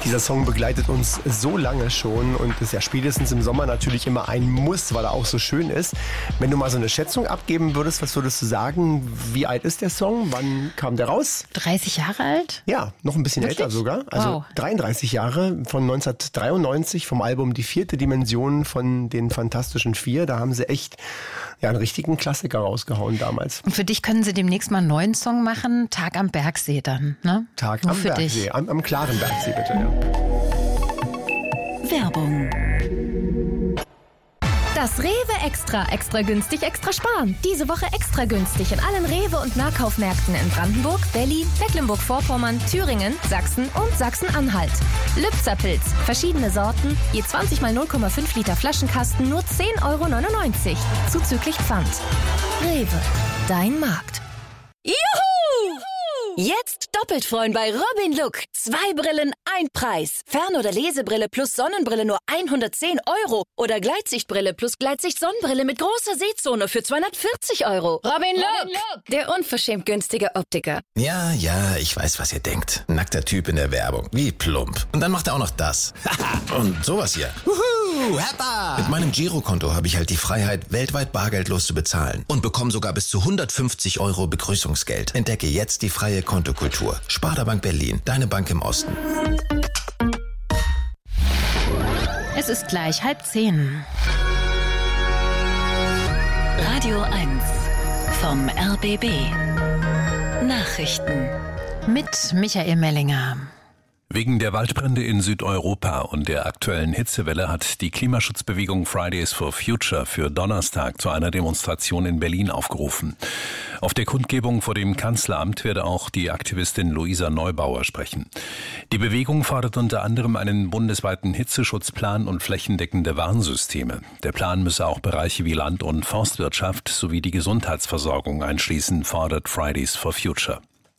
Dieser Song begleitet uns so lange schon und ist ja spätestens im Sommer natürlich immer ein Muss, weil er auch so schön ist. Wenn du mal so eine Schätzung abgeben würdest, was würdest du sagen? Wie alt ist der Song? Wann kam der raus? 30 Jahre alt? Ja, noch ein bisschen älter sogar. Also wow. 33 Jahre von 1993 vom Album Die vierte Dimension von den Fantastischen Vier. Da haben sie echt einen richtigen Klassiker rausgehauen damals. Und für dich können sie demnächst mal einen neuen Song machen, Tag am Bergsee dann, ne? Tag am Bergsee, am klaren Bergsee bitte, ja. Werbung. Das Rewe Extra günstig, extra sparen. Diese Woche extra günstig in allen Rewe- und Nahkaufmärkten in Brandenburg, Berlin, Mecklenburg-Vorpommern, Thüringen, Sachsen und Sachsen-Anhalt. Lübzer-Pilz, verschiedene Sorten, je 20 mal 0,5 Liter Flaschenkasten, nur 10,99 €, zuzüglich Pfand. Rewe, dein Markt. Juhu! Jetzt doppelt freuen bei Robin Look. 2 Brillen, ein Preis. Fern- oder Lesebrille plus Sonnenbrille nur 110 € oder Gleitsichtbrille plus Gleitsicht-Sonnenbrille mit großer Sehzone für 240 €. Robin Look, der unverschämt günstige Optiker. Ja, ich weiß, was ihr denkt. Nackter Typ in der Werbung. Wie plump. Und dann macht er auch noch das. Und sowas hier. Wuhu, Heppa! Mit meinem Girokonto habe ich halt die Freiheit, weltweit bargeldlos zu bezahlen. Und bekomme sogar bis zu 150 € Begrüßungsgeld. Entdecke jetzt die freie Kontokultur. Sparda Bank Berlin, deine Bank im Osten. Es ist gleich 9:30. Radio 1 vom RBB. Nachrichten. Mit Michael Mellinger. Wegen der Waldbrände in Südeuropa und der aktuellen Hitzewelle hat die Klimaschutzbewegung Fridays for Future für Donnerstag zu einer Demonstration in Berlin aufgerufen. Auf der Kundgebung vor dem Kanzleramt werde auch die Aktivistin Luisa Neubauer sprechen. Die Bewegung fordert unter anderem einen bundesweiten Hitzeschutzplan und flächendeckende Warnsysteme. Der Plan müsse auch Bereiche wie Land- und Forstwirtschaft sowie die Gesundheitsversorgung einschließen, fordert Fridays for Future.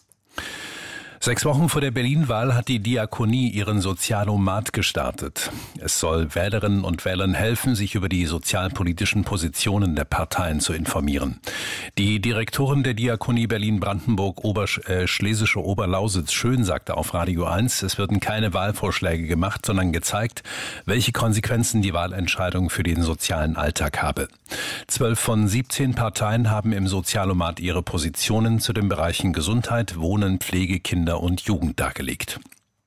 6 Wochen vor der Berlin-Wahl hat die Diakonie ihren Sozialomat gestartet. Es soll Wählerinnen und Wählern helfen, sich über die sozialpolitischen Positionen der Parteien zu informieren. Die Direktorin der Diakonie Berlin-Brandenburg Schlesische Oberlausitz Schön sagte auf Radio 1, es würden keine Wahlvorschläge gemacht, sondern gezeigt, welche Konsequenzen die Wahlentscheidung für den sozialen Alltag habe. 12 von 17 Parteien haben im Sozialomat ihre Positionen zu den Bereichen Gesundheit, Wohnen, Pflege, Kinder und Jugend dargelegt.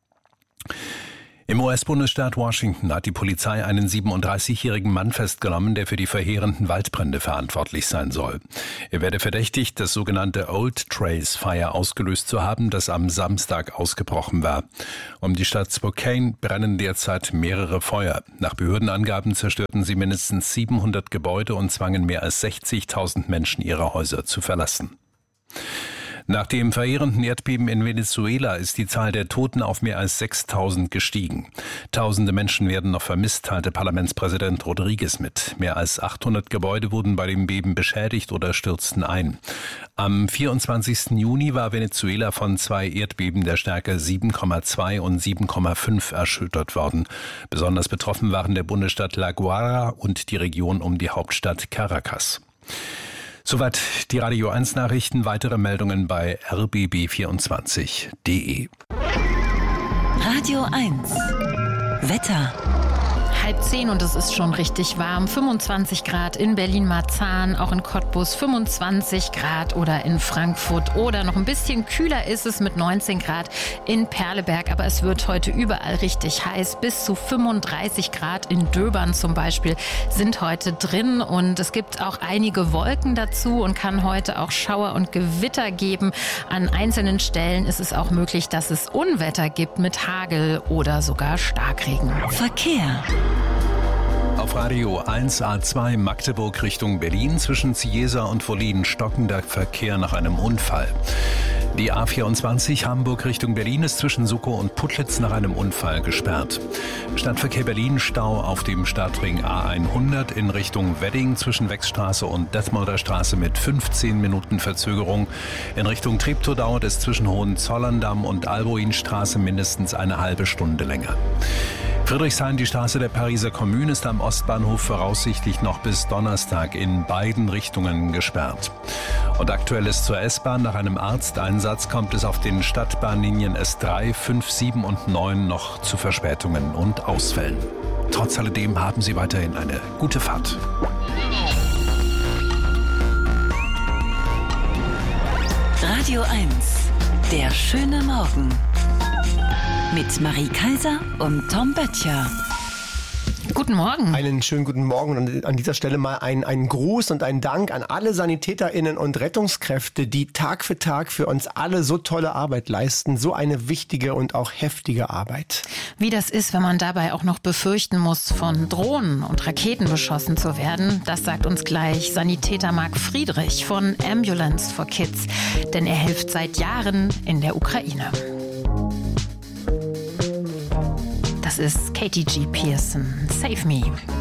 Im US-Bundesstaat Washington hat die Polizei einen 37-jährigen Mann festgenommen, der für die verheerenden Waldbrände verantwortlich sein soll. Er werde verdächtigt, das sogenannte Old Trace Fire ausgelöst zu haben, das am Samstag ausgebrochen war. Um die Stadt Spokane brennen derzeit mehrere Feuer. Nach Behördenangaben zerstörten sie mindestens 700 Gebäude und zwangen mehr als 60.000 Menschen, ihre Häuser zu verlassen. Nach dem verheerenden Erdbeben in Venezuela ist die Zahl der Toten auf mehr als 6.000 gestiegen. Tausende Menschen werden noch vermisst, teilte Parlamentspräsident Rodriguez mit. Mehr als 800 Gebäude wurden bei dem Beben beschädigt oder stürzten ein. Am 24. Juni war Venezuela von 2 Erdbeben der Stärke 7,2 und 7,5 erschüttert worden. Besonders betroffen waren der Bundesstaat La Guara und die Region um die Hauptstadt Caracas. Soweit die Radio 1 Nachrichten. Weitere Meldungen bei rbb24.de. Radio 1 Wetter. 9:30 und es ist schon richtig warm. 25 Grad in Berlin-Marzahn, auch in Cottbus 25 Grad oder in Frankfurt. Oder noch ein bisschen kühler ist es mit 19 Grad in Perleberg. Aber es wird heute überall richtig heiß. Bis zu 35 Grad in Döbern zum Beispiel sind heute drin. Und es gibt auch einige Wolken dazu und kann heute auch Schauer und Gewitter geben. An einzelnen Stellen ist es auch möglich, dass es Unwetter gibt mit Hagel oder sogar Starkregen. Verkehr. Auf Radio 1 A2 Magdeburg Richtung Berlin zwischen Ciesa und Wollin stockender Verkehr nach einem Unfall. Die A24 Hamburg Richtung Berlin ist zwischen Suckow und Putlitz nach einem Unfall gesperrt. Stadtverkehr Berlin Stau auf dem Stadtring A100 in Richtung Wedding zwischen Wechstraße und Detmolder Straße mit 15 Minuten Verzögerung. In Richtung Treptow dauert es zwischen Hohenzollern-Damm und Alboinstraße mindestens eine halbe Stunde länger. Friedrichshain, die Straße der Pariser Kommune, ist am Ostbahnhof voraussichtlich noch bis Donnerstag in beiden Richtungen gesperrt. Und aktuell ist zur S-Bahn nach einem Arzteinsatz kommt es auf den Stadtbahnlinien S3, 5, 7 und 9 noch zu Verspätungen und Ausfällen. Trotz alledem haben Sie weiterhin eine gute Fahrt. Radio 1, der schöne Morgen. Mit Marie Kaiser und Tom Böttcher. Guten Morgen. Einen schönen guten Morgen und an dieser Stelle mal ein Gruß und ein Dank an alle SanitäterInnen und Rettungskräfte, die Tag für Tag für uns alle so tolle Arbeit leisten. So eine wichtige und auch heftige Arbeit. Wie das ist, wenn man dabei auch noch befürchten muss, von Drohnen und Raketen beschossen zu werden, das sagt uns gleich Sanitäter Marc Friedrich von Ambulance for Kids. Denn er hilft seit Jahren in der Ukraine. Das ist Katie G. Pearson. Save Me.